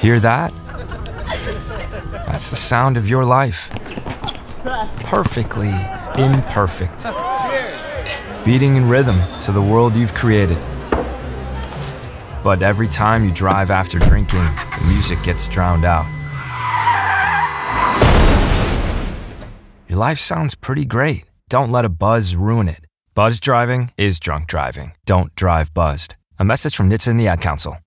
Hear that? That's the sound of your life. Perfectly imperfect. Beating in rhythm to the world you've created. But every time you drive after drinking, the music gets drowned out. Your life sounds pretty great. Don't let a buzz ruin it. Buzz driving is drunk driving. Don't drive buzzed. A message from NHTSA and the Ad Council.